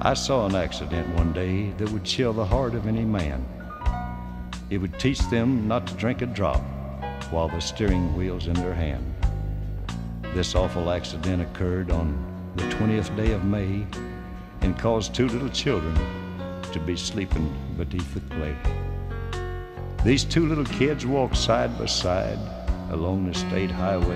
I saw an accident one day that would chill the heart of any man. It would teach them not to drink a drop while the steering wheel's in their hand. This awful accident occurred on the 20th day of May and caused two little children to be sleeping beneath the clay. These two little kids walked side by side along the state highway.